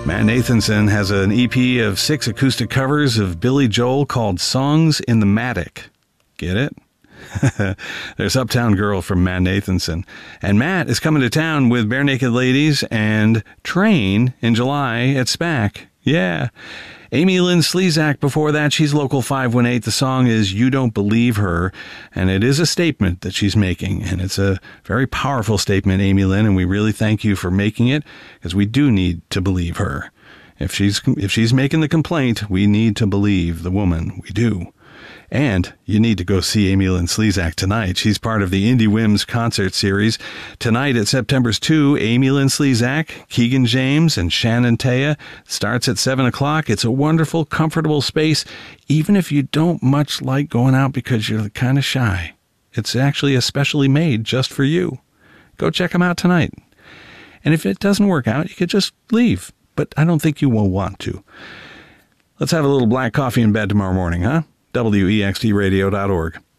Matt Nathanson has an EP of 6 acoustic covers of Billy Joel called Songs in the Matic. Get it? There's Uptown Girl from Matt Nathanson. And Matt is coming to town with Bare Naked Ladies and Train in July at SPAC. Yeah. Amy Lynn Slezak before that. She's Local 518. The song is You Don't Believe Her, and it is a statement that she's making, and it's a very powerful statement, Amy Lynn, and we really thank you for making it, because we do need to believe her. If she's making the complaint, we need to believe the woman. We do. And you need to go see Amy Lynn Slezak tonight. She's part of the Indie Whims concert series. Tonight at September's 2, Amy Lynn Slezak, Keegan James, and Shannon Taya. Starts at 7 o'clock. It's a wonderful, comfortable space, even if you don't much like going out because you're kind of shy. It's actually especially made just for you. Go check them out tonight. And if it doesn't work out, you could just leave. But I don't think you will want to. Let's have a little black coffee in bed tomorrow morning, huh? WEXTradio.org.